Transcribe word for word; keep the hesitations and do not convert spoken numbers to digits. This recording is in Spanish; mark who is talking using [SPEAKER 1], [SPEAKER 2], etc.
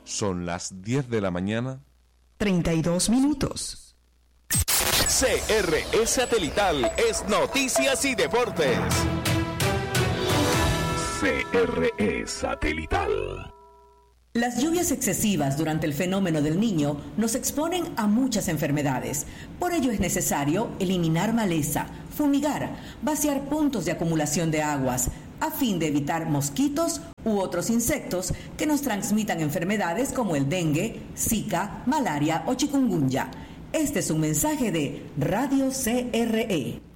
[SPEAKER 1] Son las diez de la mañana.
[SPEAKER 2] treinta y dos minutos.
[SPEAKER 3] C R E Satelital es Noticias y Deportes. C R E Satelital.
[SPEAKER 4] Las lluvias excesivas durante el fenómeno del Niño nos exponen a muchas enfermedades. Por ello es necesario eliminar maleza, fumigar, vaciar puntos de acumulación de aguas, a fin de evitar mosquitos u otros insectos que nos transmitan enfermedades como el dengue, zika, malaria o chikungunya. Este es un mensaje de Radio C R E.